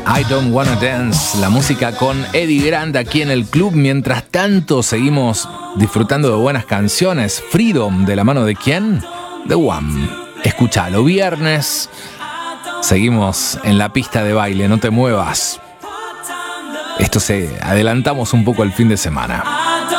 I Don't Wanna Dance, la música con Eddie Grant aquí en el club. Mientras tanto, seguimos disfrutando de buenas canciones. Freedom, ¿de la mano de quién? The One. Escúchalo, viernes. Seguimos en la pista de baile, no te muevas. Adelantamos un poco el fin de semana.